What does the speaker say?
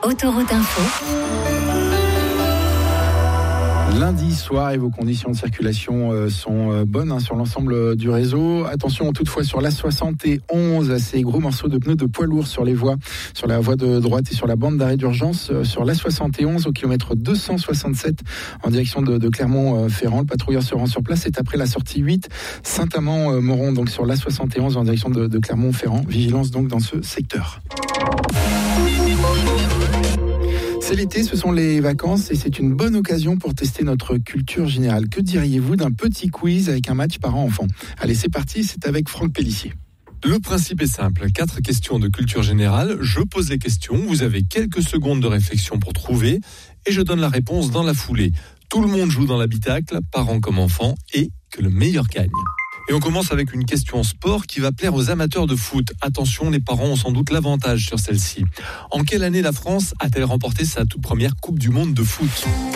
Autoroute Info. Lundi soir et vos conditions de circulation sont bonnes sur l'ensemble du réseau. Attention toutefois sur l'A71, ces gros morceaux de pneus de poids lourds sur les voies, sur la voie de droite et sur la bande d'arrêt d'urgence. Sur l'A71 au kilomètre 267 en direction de Clermont-Ferrand. Le patrouilleur se rend sur place. C'est après la sortie 8 Saint-Amand-Moron, donc sur l'A71 en direction de Clermont-Ferrand. Vigilance donc dans ce secteur. C'est l'été, ce sont les vacances et c'est une bonne occasion pour tester notre culture générale. Que diriez-vous d'un petit quiz avec un match parents-enfants ? Allez, c'est parti, c'est avec Franck Pellissier. Le principe est simple, 4 questions de culture générale, je pose les questions, vous avez quelques secondes de réflexion pour trouver et je donne la réponse dans la foulée. Tout le monde joue dans l'habitacle, parents comme enfants, et que le meilleur gagne. Et on commence avec une question sport qui va plaire aux amateurs de foot. Attention, les parents ont sans doute l'avantage sur celle-ci. En quelle année la France a-t-elle remporté sa toute première Coupe du Monde de foot ?